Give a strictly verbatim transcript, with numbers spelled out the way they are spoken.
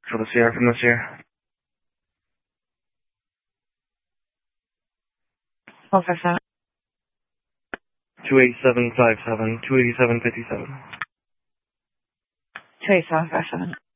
for the Sierra from this year. one five seven. two eighty-seven five seven, two eighty-seven fifty-seven. two eight seven five seven.